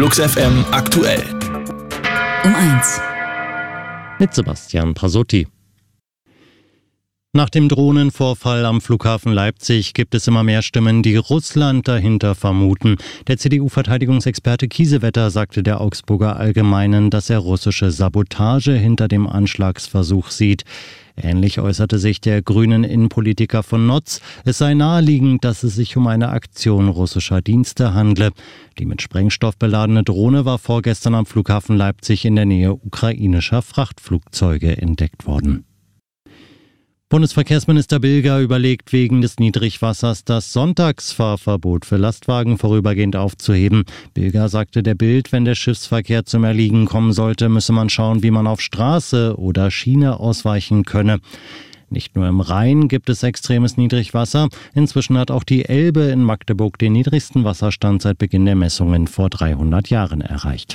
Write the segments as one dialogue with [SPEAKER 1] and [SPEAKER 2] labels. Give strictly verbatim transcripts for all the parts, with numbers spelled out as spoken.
[SPEAKER 1] Flux F M aktuell.
[SPEAKER 2] Um eins.
[SPEAKER 3] Mit Sebastian Pasotti. Nach dem Drohnenvorfall am Flughafen Leipzig gibt es immer mehr Stimmen, die Russland dahinter vermuten. Der C D U-Verteidigungsexperte Kiesewetter sagte der Augsburger Allgemeinen, dass er russische Sabotage hinter dem Anschlagsversuch sieht. Ähnlich äußerte sich der grünen Innenpolitiker von Notz. Es sei naheliegend, dass es sich um eine Aktion russischer Dienste handle. Die mit Sprengstoff beladene Drohne war vorgestern am Flughafen Leipzig in der Nähe ukrainischer Frachtflugzeuge entdeckt worden. Bundesverkehrsminister Bilger überlegt wegen des Niedrigwassers das Sonntagsfahrverbot für Lastwagen vorübergehend aufzuheben. Bilger sagte der Bild, wenn der Schiffsverkehr zum Erliegen kommen sollte, müsse man schauen, wie man auf Straße oder Schiene ausweichen könne. Nicht nur im Rhein gibt es extremes Niedrigwasser. Inzwischen hat auch die Elbe in Magdeburg den niedrigsten Wasserstand seit Beginn der Messungen vor dreihundert Jahren erreicht.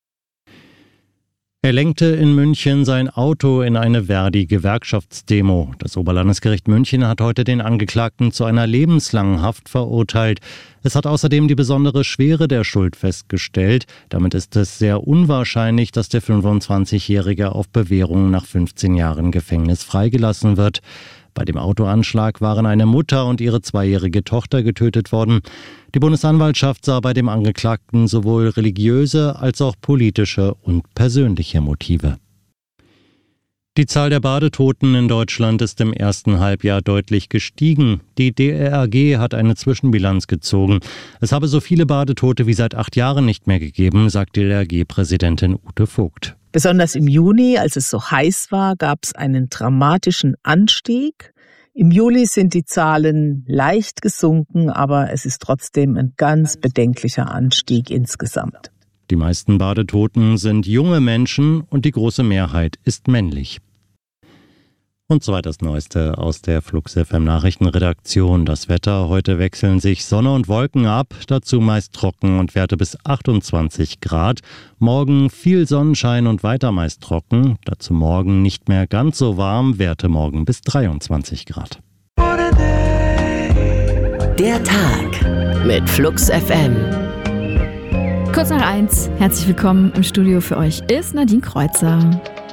[SPEAKER 3] Er lenkte in München sein Auto in eine Verdi-Gewerkschaftsdemo. Das Oberlandesgericht München hat heute den Angeklagten zu einer lebenslangen Haft verurteilt. Es hat außerdem die besondere Schwere der Schuld festgestellt. Damit ist es sehr unwahrscheinlich, dass der fünfundzwanzigjährige auf Bewährung nach fünfzehn Jahren Gefängnis freigelassen wird. Bei dem Autoanschlag waren eine Mutter und ihre zweijährige Tochter getötet worden. Die Bundesanwaltschaft sah bei dem Angeklagten sowohl religiöse als auch politische und persönliche Motive. Die Zahl der Badetoten in Deutschland ist im ersten Halbjahr deutlich gestiegen. Die D R R G hat eine Zwischenbilanz gezogen. Es habe so viele Badetote wie seit acht Jahren nicht mehr gegeben, sagt D R R G-Präsidentin Ute Vogt.
[SPEAKER 4] Besonders im Juni, als es so heiß war, gab es einen dramatischen Anstieg. Im Juli sind die Zahlen leicht gesunken, aber es ist trotzdem ein ganz bedenklicher Anstieg insgesamt.
[SPEAKER 3] Die meisten Badetoten sind junge Menschen und die große Mehrheit ist männlich. Und soweit das Neueste aus der Flux F M Nachrichtenredaktion. Das Wetter: Heute wechseln sich Sonne und Wolken ab, dazu meist trocken und Werte bis achtundzwanzig Grad. Morgen viel Sonnenschein und weiter meist trocken, dazu morgen nicht mehr ganz so warm, Werte morgen bis dreiundzwanzig Grad.
[SPEAKER 2] Der Tag mit Flux F M.
[SPEAKER 5] Kurz nach eins, herzlich willkommen im Studio für euch ist Nadine Kreuzer.